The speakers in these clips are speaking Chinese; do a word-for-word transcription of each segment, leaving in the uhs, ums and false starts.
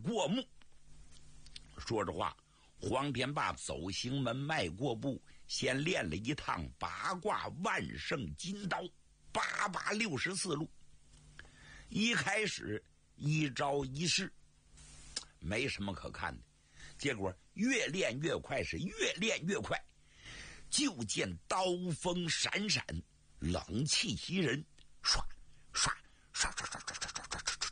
过目。说着话，黄天霸走行门迈过步，先练了一趟八卦万圣金刀，八八六十四路。一开始一招一式没什么可看的，结果越练越快，是越练越快。就见刀锋闪闪，冷气袭人，唰唰唰唰唰唰唰唰唰唰。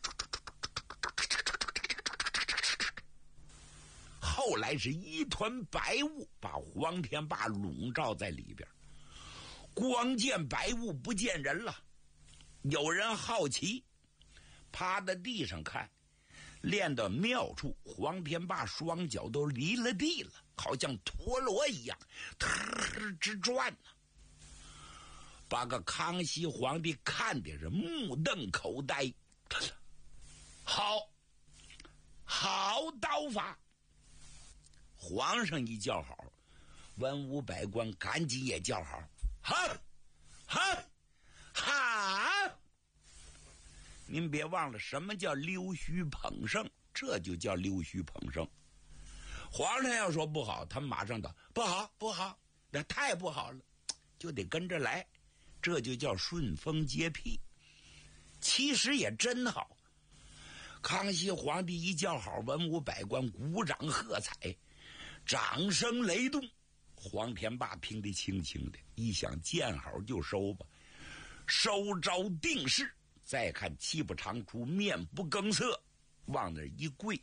后来是一团白雾把黄天霸笼罩在里边，光见白雾不见人了。有人好奇，趴在地上看，练到妙处，黄天霸双脚都离了地了，好像陀螺一样嘚直转呢、啊，把个康熙皇帝看的是目瞪口呆。好好刀法！皇上一叫好，文武百官赶紧也叫好，好好好！您别忘了什么叫溜须捧圣，这就叫溜须捧圣。皇上要说不好，他们马上道不好不好，那太不好了，就得跟着来，这就叫顺风接屁。其实也真好，康熙皇帝一叫好，文武百官鼓掌喝彩，掌声雷动。黄天霸听得轻轻的，一想见好就收吧，收招定势。再看气不长出，面不更色，往那儿一跪，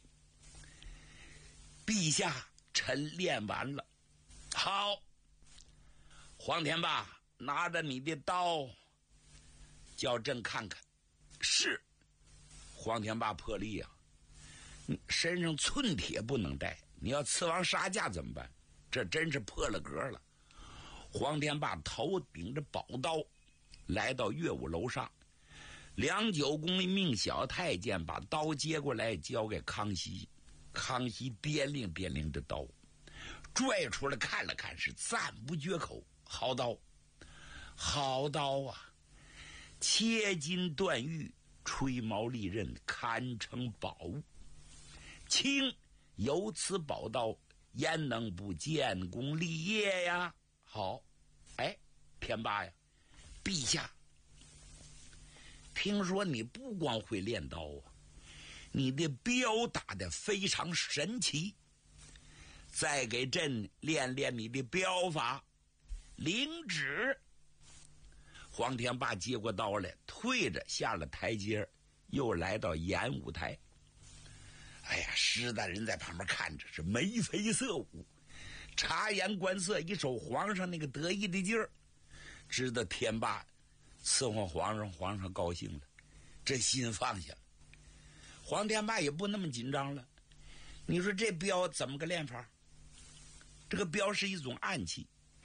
陛下，臣练完了。好，黄天霸拿着你的刀，叫朕看看。是，黄天霸破例啊，身上寸铁不能带，你要刺王杀驾怎么办？这真是破了格了。黄天霸头顶着宝刀，来到乐舞楼上。梁九公命小太监把刀接过来交给康熙，康熙掂量掂量这刀，拽出来看了看，是赞不绝口。好刀，好刀啊！切金断玉，吹毛利刃，堪称宝物。卿有此宝刀，焉能不建功立业呀？好，哎，天霸呀，陛下，听说你不光会练刀啊，你的镖打得非常神奇，再给朕练练你的镖法。领旨。黄天霸接过刀来，退着下了台阶，又来到演舞台。哎呀，施大人在旁边看着是眉飞色舞，察言观色，一手皇上那个得意的劲儿，知道天霸伺候皇上，皇上高兴了，这心放下了。黄天霸也不那么紧张了。你说这镖怎么个练法？这个镖是一种暗器，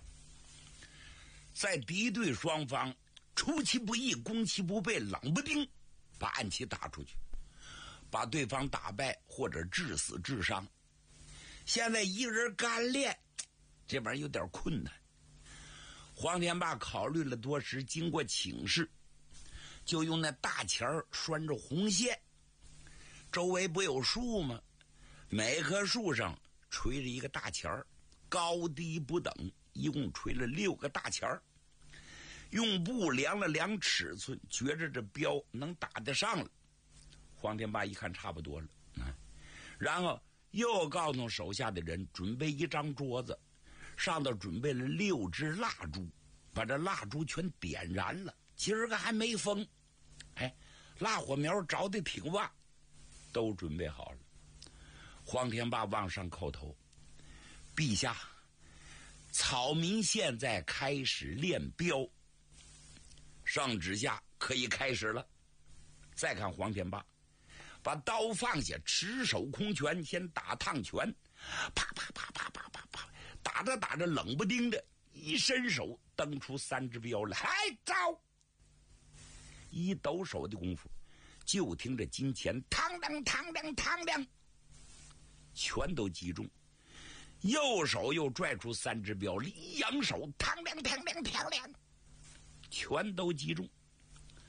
在敌对双方出其不意、攻其不备、冷不丁把暗器打出去，把对方打败或者致死致伤。现在一人干练，这玩意儿有点困难。黄天霸考虑了多时，经过请示，就用那大钱儿拴着红线，周围不有树吗？每棵树上垂着一个大钱儿，高低不等，一共垂了六个大钱儿。用布量了量尺寸，觉着这镖能打得上了。黄天霸一看差不多了，啊，然后又告诉手下的人准备一张桌子，上头准备了六支蜡烛，把这蜡烛全点燃了。今儿个还没封，哎，蜡火苗着得挺旺，都准备好了。黄天霸往上叩头：陛下，草民现在开始练镖，圣旨下可以开始了。再看黄天霸，把刀放下，持手空拳，先打烫拳，啪啪啪啪啪啪啪，打着打着，冷不丁的一伸手，蹬出三只镖来，嗨，招！一抖手的功夫，就听着金钱嘡啷嘡啷嘡啷，全都击中。右手又拽出三只镖，一扬手，嘡啷嘡啷嘡啷，全都击中。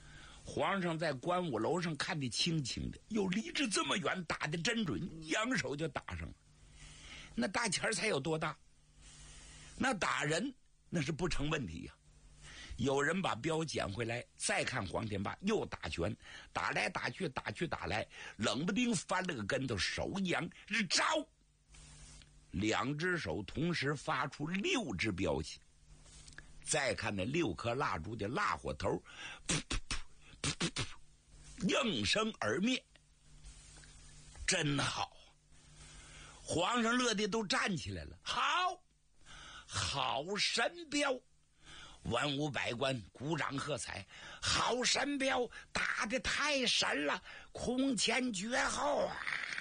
皇上在观雾楼上看得清清的，又离着这么远，打得真准，扬手就打上了。那大钱才有多大？那打人那是不成问题呀、啊。有人把镖捡回来，再看黄天霸又打拳，打来打去，打去打来，冷不丁翻了个跟头，手一扬，是招，两只手同时发出六支镖气。再看那六颗蜡烛的蜡火头，噗噗噗噗噗噗，应声而灭。真好，皇上乐得都站起来了。好，好神镖！文武百官鼓掌喝彩。好神镖，打得太神了，空前绝后啊！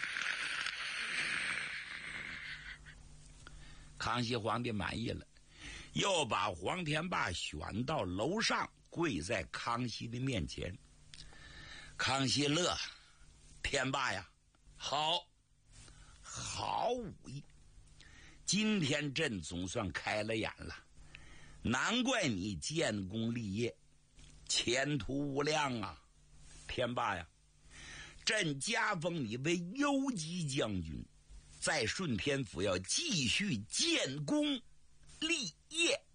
康熙皇帝满意了，又把黄天霸选到楼上，跪在康熙的面前。康熙乐，天霸呀，好，好武艺，今天朕总算开了眼了，难怪你建功立业，前途无量啊！天霸呀，朕加封你为游击将军，在顺天府要继续建功立业。